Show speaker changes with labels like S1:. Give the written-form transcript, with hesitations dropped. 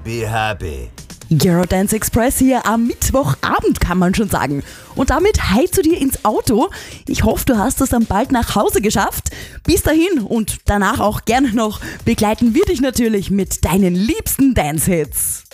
S1: be happy.
S2: Eurodance Express hier am Mittwochabend, kann man schon sagen. Und damit hi zu dir ins Auto. Ich hoffe, du hast es dann bald nach Hause geschafft. Bis dahin und danach auch gerne noch begleiten wir dich natürlich mit deinen liebsten Dance-Hits.